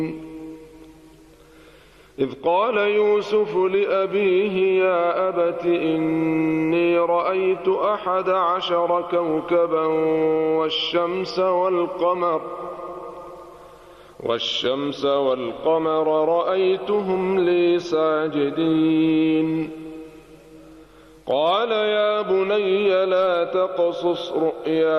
إذ قال يوسف لأبيه يا أبت إني رأيت 11 كوكبا والشمس والقمر رأيتهم لي ساجدين قال يا بني لا تقصص رؤياك